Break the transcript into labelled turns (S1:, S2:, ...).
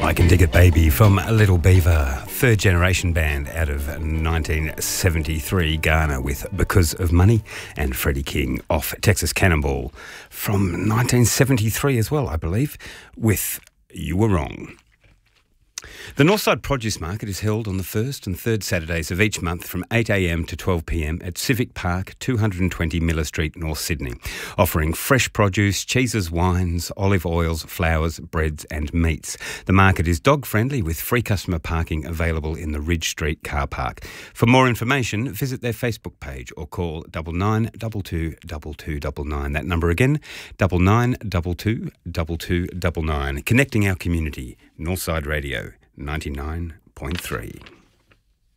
S1: I Can Dig It Baby from Little Beaver, third generation band out of 1973, Ghana with Because of Money, and Freddie King off Texas Cannonball from 1973 as well, I believe, with You Were Wrong. The Northside Produce Market is held on the first and third Saturdays of each month from 8am to 12pm at Civic Park, 220 Miller Street, North Sydney, offering fresh produce, cheeses, wines, olive oils, flours, breads and meats. The market is dog-friendly with free customer parking available in the Ridge Street car park. For more information, visit their Facebook page or call 9922 2299. That number again, 9922 2299. Connecting our community. Northside Radio 99.3.